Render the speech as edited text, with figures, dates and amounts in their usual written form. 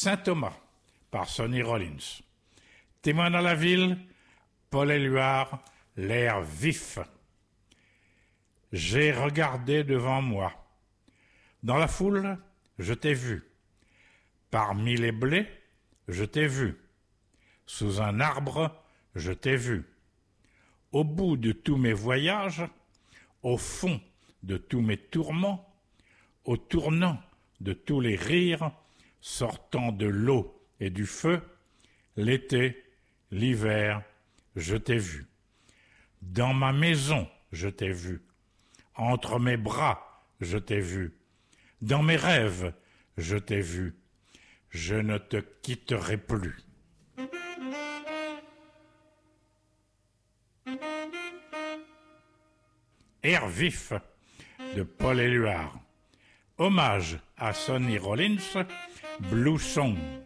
Saint-Thomas, par Sonny Rollins. Témoin dans la ville, Paul Éluard, l'air vif. J'ai regardé devant moi. Dans la foule, je t'ai vu. Parmi les blés, je t'ai vu. Sous un arbre, je t'ai vu. Au bout de tous mes voyages, au fond de tous mes tourments, au tournant de tous les rires, sortant de l'eau et du feu, l'été, l'hiver, je t'ai vu. Dans ma maison, je t'ai vu. Entre mes bras, je t'ai vu. Dans mes rêves, je t'ai vu. Je ne te quitterai plus. Air vif de Paul Éluard. Hommage à Sonny Rollins, Blue Song.